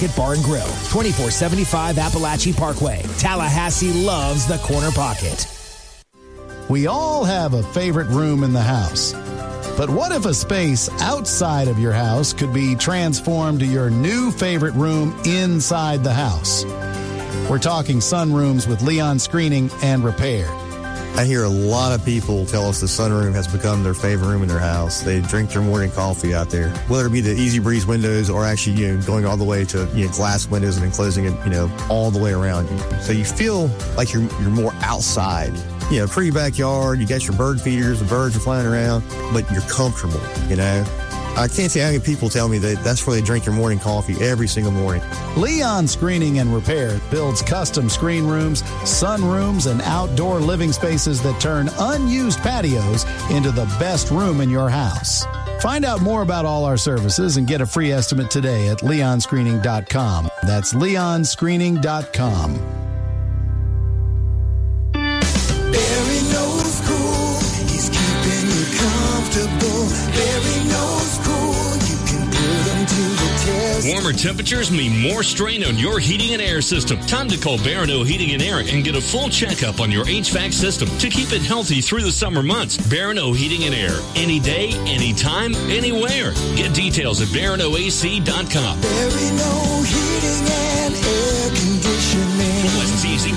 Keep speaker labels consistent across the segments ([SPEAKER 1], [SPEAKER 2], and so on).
[SPEAKER 1] Pocket Bar and Grill, 2475 Appalachie Parkway. Tallahassee loves the Corner Pocket.
[SPEAKER 2] We all have a favorite room in the house. But what if a space outside of your house could be transformed to your new favorite room inside the house? We're talking sunrooms with Leon Screening and Repair.
[SPEAKER 3] I hear a lot of people tell us the sunroom has become their favorite room in their house. They drink their morning coffee out there, whether it be the Easy Breeze windows or actually, going all the way to, glass windows and then closing it, all the way around you. So you feel like you're more outside. Pretty backyard, you got your bird feeders, the birds are flying around, but you're comfortable, I can't tell you how many people tell me that that's where they drink their morning coffee every single morning.
[SPEAKER 2] Leon Screening and Repair builds custom screen rooms, sunrooms, and outdoor living spaces that turn unused patios into the best room in your house. Find out more about all our services and get a free estimate today at leonscreening.com. That's leonscreening.com.
[SPEAKER 4] Warmer temperatures mean more strain on your heating and air system. Time to call Barano Heating and Air and get a full checkup on your HVAC system to keep it healthy through the summer months. Barano Heating and Air. Any day, anytime, anywhere. Get details at baranoac.com.
[SPEAKER 5] Barano Heating and Air Conditioning.
[SPEAKER 4] License EC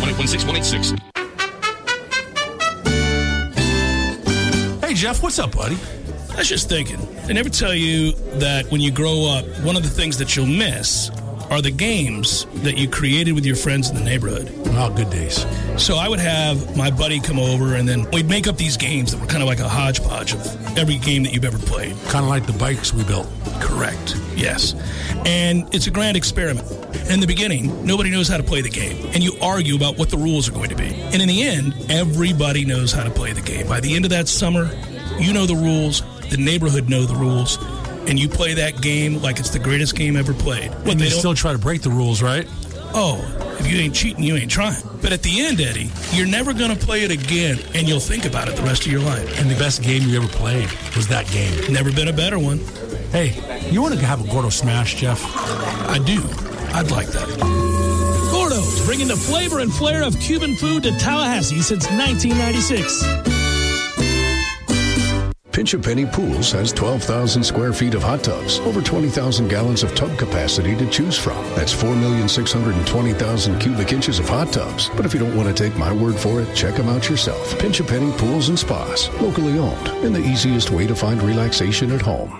[SPEAKER 4] 181618.
[SPEAKER 6] Hey, Jeff, what's up, buddy?
[SPEAKER 7] I was just thinking, they never tell you that when you grow up, one of the things that you'll miss are the games that you created with your friends in the neighborhood.
[SPEAKER 6] Oh, good days.
[SPEAKER 7] So I would have my buddy come over, and then we'd make up these games that were kind of like a hodgepodge of every game that you've ever played.
[SPEAKER 6] Kind of like the bikes we built.
[SPEAKER 7] Correct, yes. And it's a grand experiment. In the beginning, nobody knows how to play the game, and you argue about what the rules are going to be. And in the end, everybody knows how to play the game. By the end of that summer, you know the rules, the neighborhood know the rules, and you play that game like it's the greatest game ever played.
[SPEAKER 6] And they still try to break the rules, right?
[SPEAKER 7] Oh, if you ain't cheating, you ain't trying. But at the end, Eddie, you're never going to play it again, and you'll think about it the rest of your life.
[SPEAKER 6] And the best game you ever played was that game.
[SPEAKER 7] Never been a better one.
[SPEAKER 6] Hey, you want to have a Gordo Smash, Jeff?
[SPEAKER 7] I do. I'd like that.
[SPEAKER 8] Gordo's, bringing the flavor and flair of Cuban food to Tallahassee since 1996.
[SPEAKER 9] Pinch A Penny Pools has 12,000 square feet of hot tubs, over 20,000 gallons of tub capacity to choose from. That's 4,620,000 cubic inches of hot tubs. But if you don't want to take my word for it, check them out yourself. Pinch A Penny Pools and Spas, locally owned, and the easiest way to find relaxation at home.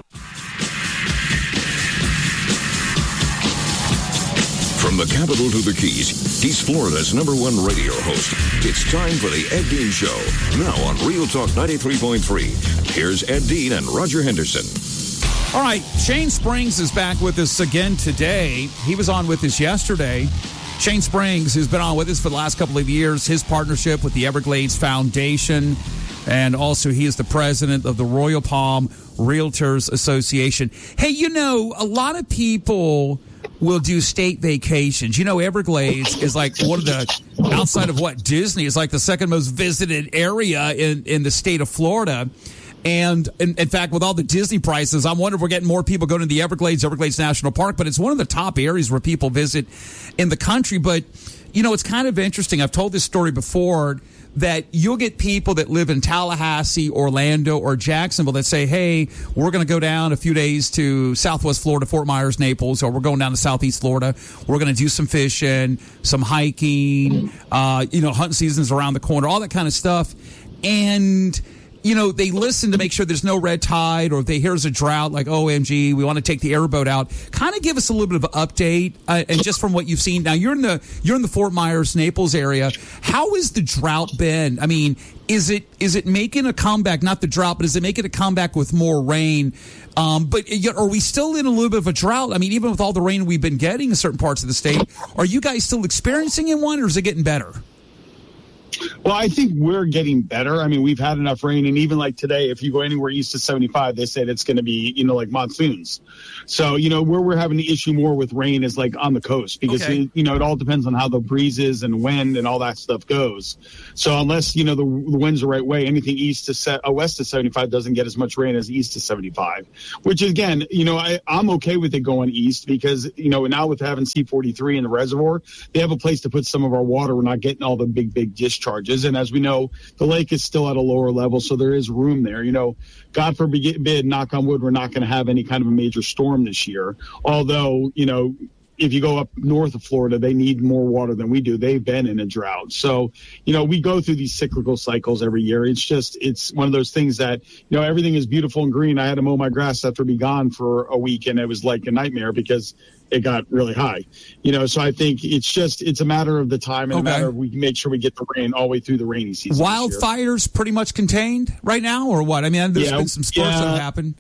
[SPEAKER 10] From the capital to the Keys, he's Florida's #1 radio host. It's time for the Ed Dean Show. Now on Real Talk 93.3. Here's Ed Dean and Roger Henderson.
[SPEAKER 11] All right, Shane Springs is back with us again today. He was on with us yesterday. Shane Springs has been on with us for the last couple of years. His partnership with the Everglades Foundation, and also he is the president of the Royal Palm Realtors Association. Hey, a lot of people will do state vacations. Everglades is like one of the, outside of Disney, is like the second most visited area in the state of Florida. And in fact, with all the Disney prices, I'm wondering if we're getting more people going to the Everglades National Park, but it's one of the top areas where people visit in the country. But, it's kind of interesting. I've told this story before, that you'll get people that live in Tallahassee, Orlando, or Jacksonville that say, hey, we're going to go down a few days to Southwest Florida, Fort Myers, Naples, or we're going down to Southeast Florida. We're going to do some fishing, some hiking, hunting season's around the corner, all that kind of stuff. And they listen to make sure there's no red tide, or if they hear there's a drought, like, OMG, we want to take the airboat out. Kind of give us a little bit of an update, and just from what you've seen. Now, you're in the Fort Myers, Naples area. How has the drought been? I mean, is it making a comeback? Not the drought, but is it making a comeback with more rain? But are we still in a little bit of a drought? I mean, even with all the rain we've been getting in certain parts of the state, are you guys still experiencing one, or is it getting better?
[SPEAKER 12] Well, I think we're getting better. I mean, we've had enough rain, and even like today, if you go anywhere east of 75, they said it's going to be, like monsoons. So, where we're having the issue more with rain is like on the coast because, it all depends on how the breezes and wind and all that stuff goes. So unless, the wind's the right way, anything west of 75 doesn't get as much rain as east of 75, which again, I'm okay with it going east because, now with having C-43 in the reservoir, they have a place to put some of our water. We're not getting all the big discharges. And as we know, the lake is still at a lower level, so there is room there. God forbid, knock on wood, we're not going to have any kind of a major storm this year. Although, if you go up north of Florida, they need more water than we do. They've been in a drought. So, we go through these cyclical cycles every year. It's one of those things that, everything is beautiful and green. I had to mow my grass after be gone for a week, and it was like a nightmare because it got really high. So I think it's a matter of the time and a matter of we make sure we get the rain all the way through the rainy season.
[SPEAKER 11] Wildfires pretty much contained right now, or what? I mean, there's been some storms that have happened.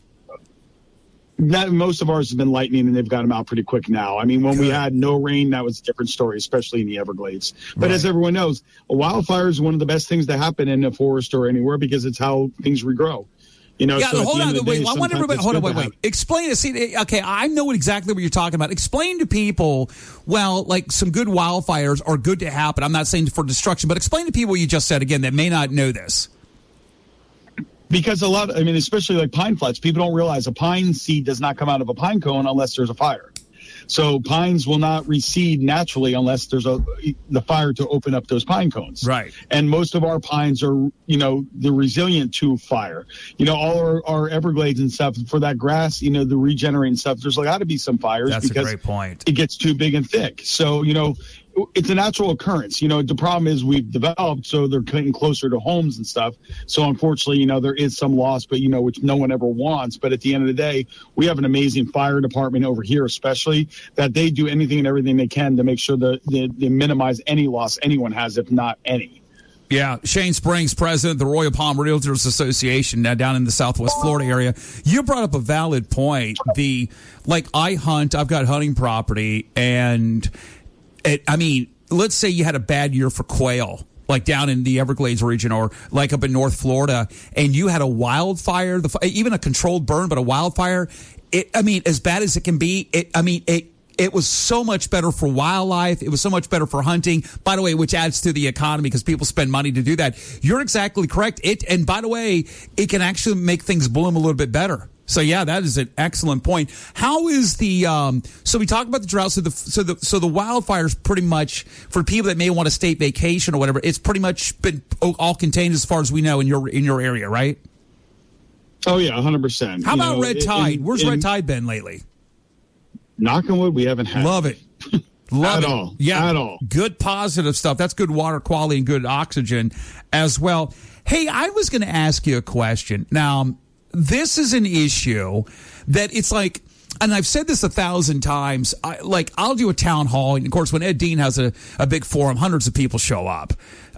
[SPEAKER 12] Most of ours have been lightning, and they've got them out pretty quick now. I mean, when we had no rain, that was a different story, especially in the Everglades. But as everyone knows, a wildfire is one of the best things to happen in a forest or anywhere because it's how things regrow.
[SPEAKER 11] Hold on. Wait. I want everybody. Hold on. Wait. Explain it. See, okay, I know exactly what you're talking about. Explain to people. Well, like some good wildfires are good to happen. I'm not saying for destruction, but explain to people what you just said again that may not know this.
[SPEAKER 12] Because especially like pine flats, people don't realize a pine seed does not come out of a pine cone unless there's a fire. So pines will not reseed naturally unless there's the fire to open up those pine cones.
[SPEAKER 11] Right.
[SPEAKER 12] And most of our pines are, they're resilient to fire. All our Everglades and stuff for that grass, the regenerating stuff, there's got to be some fires.
[SPEAKER 11] That's
[SPEAKER 12] because
[SPEAKER 11] a great point.
[SPEAKER 12] It gets too big and thick. So, it's a natural occurrence. The problem is we've developed, so they're getting closer to homes and stuff. So unfortunately, there is some loss, but, which no one ever wants. But at the end of the day, we have an amazing fire department over here, especially that they do anything and everything they can to make sure that they minimize any loss anyone has, if not any.
[SPEAKER 11] Yeah, Shane Springs, president of the Royal Palm Realtors Association, down in the Southwest Florida area. You brought up a valid point. I hunt, I've got hunting property, and let's say you had a bad year for quail, like down in the Everglades region or like up in North Florida, and you had a wildfire, even a controlled burn, but a wildfire. As bad as it can be, it was so much better for wildlife. It was so much better for hunting, by the way, which adds to the economy because people spend money to do that. You're exactly correct. And by the way, it can actually make things bloom a little bit better. So yeah, that is an excellent point. How is the so we talked about the drought. So the wildfires pretty much for people that may want a state vacation or whatever. It's pretty much been all contained as far as we know in your area, right?
[SPEAKER 12] Oh yeah, 100%.
[SPEAKER 11] How about red tide? Where's red tide been lately?
[SPEAKER 12] Knock on wood, we haven't had.
[SPEAKER 11] Love it. Love
[SPEAKER 12] at all.
[SPEAKER 11] Yeah,
[SPEAKER 12] at all.
[SPEAKER 11] Good positive stuff. That's good water quality and good oxygen as well. Hey, I was going to ask you a question. Now, this is an issue that it's like, and I've said this 1,000 times, I'll do a town hall, and of course when Ed Dean has a big forum, hundreds of people show up.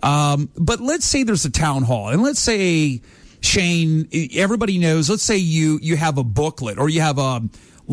[SPEAKER 11] But let's say there's a town hall, and let's say, Shane, everybody knows, let's say you have a booklet or you have an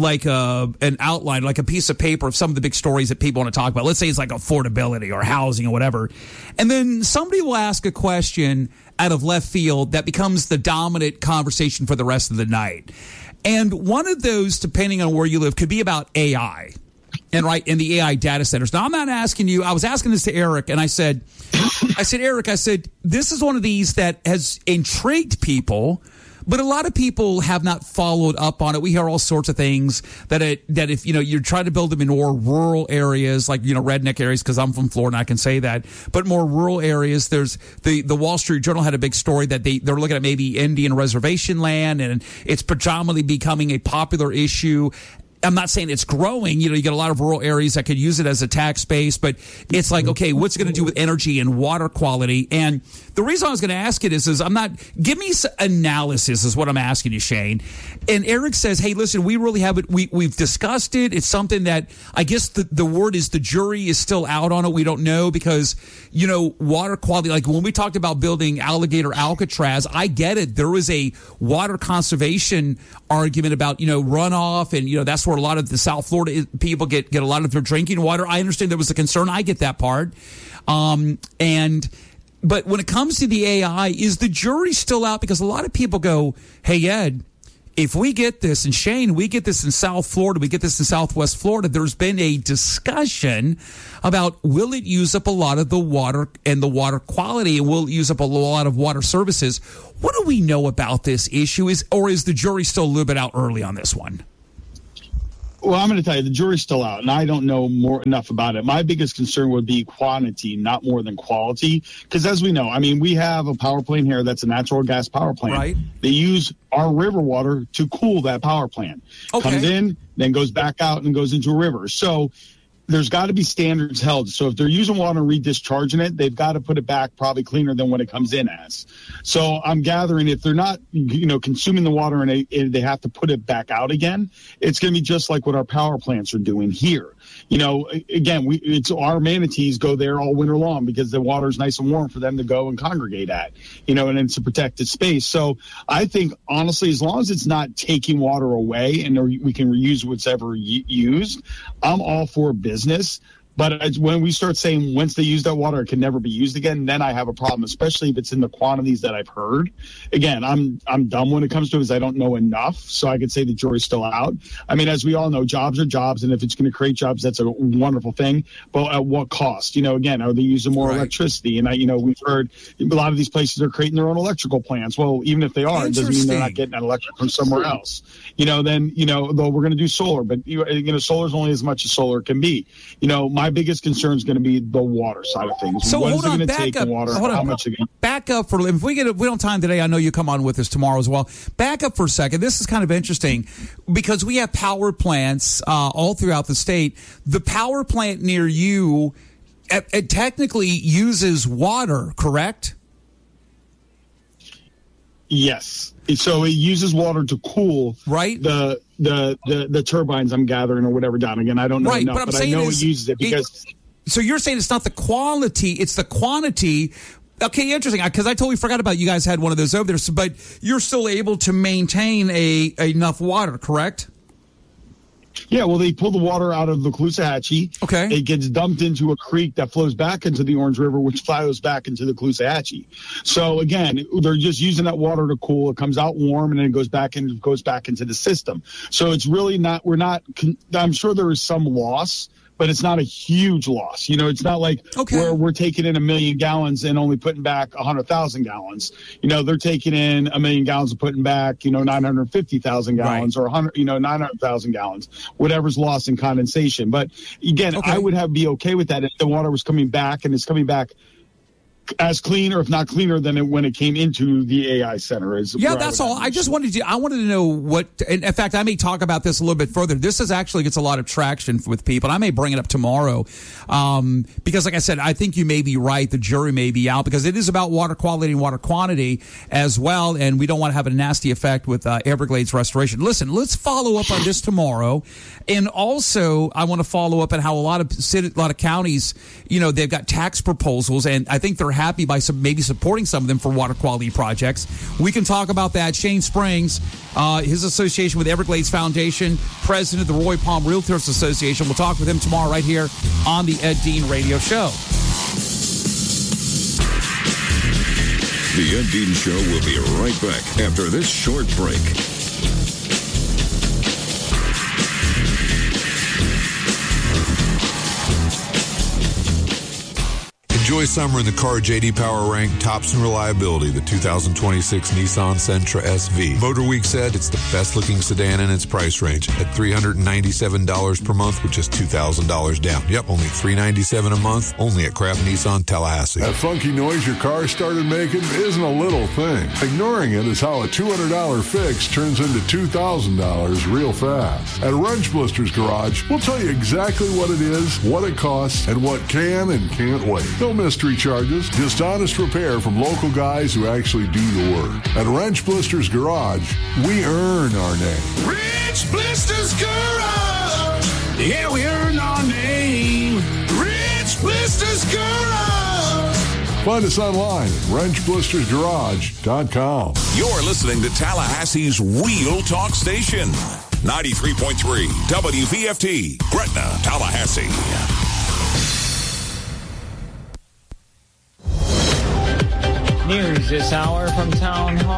[SPEAKER 11] outline, like a piece of paper of some of the big stories that people want to talk about. Let's say it's like affordability or housing or whatever. And then somebody will ask a question out of left field that becomes the dominant conversation for the rest of the night. And one of those, depending on where you live, could be about AI and the AI data centers. Now, I'm not asking you, I was asking this to Eric, and I said, Eric, this is one of these that has intrigued people, but a lot of people have not followed up on it. We hear all sorts of things that if you're trying to build them in more rural areas, like redneck areas, because I'm from Florida and I can say that. But more rural areas, there's the Wall Street Journal had a big story that they're looking at maybe Indian reservation land, and it's predominantly becoming a popular issue. I'm not saying it's growing. You get a lot of rural areas that could use it as a tax base, but it's like, okay, what's it going to do with energy and water quality? And the reason I was going to ask it is give me some analysis is what I'm asking you, Shane. And Eric says, hey, listen, we really have it. We've discussed it. It's something that I guess the word is the jury is still out on it. We don't know because, water quality, like when we talked about building Alligator Alcatraz, I get it. There was a water conservation argument about, runoff and, that's where a lot of the South Florida people get a lot of their drinking water. I understand there was a concern. I get that part. But when it comes to the AI, is the jury still out? Because a lot of people go, hey, Ed, if we get this, and Shane, we get this in South Florida, we get this in Southwest Florida, there's been a discussion about will it use up a lot of the water and the water quality, and will it use up a lot of water services? What do we know about this issue? Or is the jury still a little bit out early on this one?
[SPEAKER 12] Well, I'm going to tell you, the jury's still out, and I don't know enough about it. My biggest concern would be quantity, not more than quality. Because as we know, I mean, we have a power plant here that's a natural gas power plant.
[SPEAKER 11] Right.
[SPEAKER 12] They use our river water to cool that power plant.
[SPEAKER 11] Okay.
[SPEAKER 12] Comes in, then goes back out and goes into a river. So there's got to be standards held. So if they're using water and redischarging it, they've got to put it back probably cleaner than what it comes in as. So I'm gathering if they're not, consuming the water and they have to put it back out again, it's going to be just like what our power plants are doing here. Again, it's our manatees go there all winter long because the water's nice and warm for them to go and congregate at, and it's a protected space. So I think, honestly, as long as it's not taking water away and we can reuse what's ever used, I'm all for business. But when we start saying once they use that water, it can never be used again, then I have a problem, especially if it's in the quantities that I've heard. Again, I'm dumb when it comes to it because I don't know enough, so I could say the jury's still out. I mean, as we all know, jobs are jobs, and if it's going to create jobs, that's a wonderful thing. But at what cost? Again, are they using more electricity? And we've heard a lot of these places are creating their own electrical plants. Well, even if they are, it doesn't mean they're not getting that electric from somewhere else. Though we're going to do solar, but solar is only as much as solar can be. My biggest concern is going to be the water side of things.
[SPEAKER 11] So
[SPEAKER 12] what
[SPEAKER 11] hold
[SPEAKER 12] is it
[SPEAKER 11] on,
[SPEAKER 12] going to
[SPEAKER 11] back
[SPEAKER 12] take
[SPEAKER 11] up.
[SPEAKER 12] in water? How much again?
[SPEAKER 11] Back up for if we don't have time today. I know you come on with us tomorrow as well. Back up for a second. This is kind of interesting because we have power plants all throughout the state. The power plant near you, it technically uses water, correct?
[SPEAKER 12] Yes. So it uses water to cool the turbines, I'm gathering, or whatever down. Again, I don't know enough, but I know it uses it because...
[SPEAKER 11] So you're saying it's not the quality, it's the quantity. Okay, interesting, because I totally forgot about you guys had one of those over there, but you're still able to maintain enough water, correct?
[SPEAKER 12] Yeah, well, they pull the water out of the Caloosahatchee.
[SPEAKER 11] Okay.
[SPEAKER 12] It gets dumped into a creek that flows back into the Orange River, which flows back into the Caloosahatchee. So, again, they're just using that water to cool. It comes out warm, and then it goes back into the system. So it's really not – I'm sure there is some loss, but it's not a huge loss. It's not like where we're taking in 1 million gallons and only putting back 100,000 gallons. They're taking in 1 million gallons and putting back, 950,000 gallons or 900,000 gallons, whatever's lost in condensation. But again, I would be okay with that if the water was coming back and it's coming back as clean, or if not cleaner than when it came into the AI center.
[SPEAKER 11] That's all. I just wanted to know what, and in fact, I may talk about this a little bit further. This actually gets a lot of traction with people, and I may bring it up tomorrow. Because like I said, I think you may be right. The jury may be out because it is about water quality and water quantity as well. And we don't want to have a nasty effect with Everglades restoration. Listen, let's follow up on this tomorrow. And also I want to follow up on how a lot of counties, they've got tax proposals, and I think they're happy by maybe supporting some of them for water quality projects. We can talk about that. Shane Springs, his association with Everglades Foundation, president of the Roy Palm Realtors Association. We'll talk with him tomorrow right here on the Ed Dean Radio Show.
[SPEAKER 10] The Ed Dean Show will be right back after this short break.
[SPEAKER 13] Enjoy summer in the car J.D. Power ranked tops in reliability, the 2026 Nissan Sentra SV. Motor Week said it's the best-looking sedan in its price range at $397 per month with just $2,000 down. Yep, only $397 a month, only at Craft Nissan Tallahassee.
[SPEAKER 9] That funky noise your car started making isn't a little thing. Ignoring it is how a $200 fix turns into $2,000 real fast. At Wrench Blisters Garage, we'll tell you exactly what it is, what it costs, and what can and can't wait. No mystery charges, just honest repair from local guys who actually do the work. At Wrench Blisters Garage, we earn our name.
[SPEAKER 5] Wrench Blisters Garage. Yeah, we earn our name. Wrench Blisters Garage.
[SPEAKER 9] Find us online at wrenchblistersgarage.com.
[SPEAKER 14] You're listening to Tallahassee's Real Talk Station. 93.3 WVFT, Gretna, Tallahassee.
[SPEAKER 15] News this hour from Town Hall.